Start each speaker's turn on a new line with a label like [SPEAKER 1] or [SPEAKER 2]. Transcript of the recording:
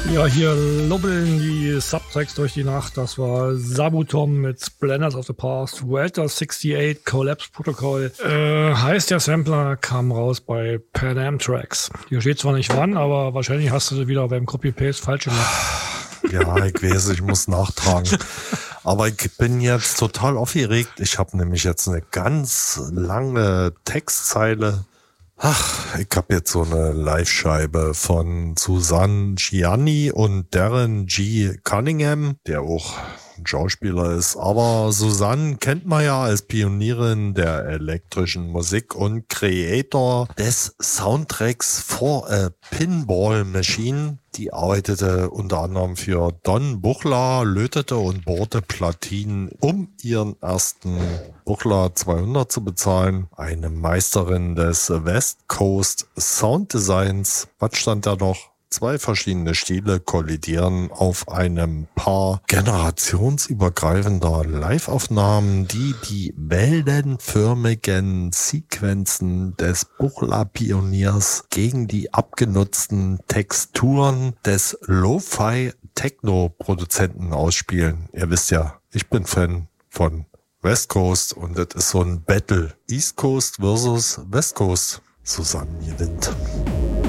[SPEAKER 1] Ja, hier lubbeln die Subtracks durch die Nacht. Das war Sabuton mit Splendors of the Past, Welter 68, Collapse Protocol. Heißt der Sampler, kam raus bei Pan Am Tracks. Hier steht zwar nicht wann, aber wahrscheinlich hast du wieder beim Copy-Paste falsch gemacht.
[SPEAKER 2] Ja, ich weiß, ich muss nachtragen. Aber ich bin jetzt total aufgeregt. Ich habe nämlich jetzt eine ganz lange Textzeile. Ach, ich habe jetzt so eine Live-Scheibe von Susanne Gianni und Darren G. Cunningham, der auch ein Schauspieler ist. Aber Susanne kennt man ja als Pionierin der elektrischen Musik und Creator des Soundtracks for a Pinball Machine. Die arbeitete unter anderem für Don Buchla, lötete und bohrte Platinen, um ihren ersten Buchla 200 zu bezahlen. Eine Meisterin des West Coast Sound Designs. Was stand da noch? 2 verschiedene Stile kollidieren auf einem Paar generationsübergreifender Live-Aufnahmen, die die wellenförmigen Sequenzen des Buchla-Pioniers gegen die abgenutzten Texturen des Lo-Fi-Techno-Produzenten ausspielen. Ihr wisst ja, ich bin Fan von West Coast und das ist so ein Battle. East Coast versus West Coast. Susanne gewinnt.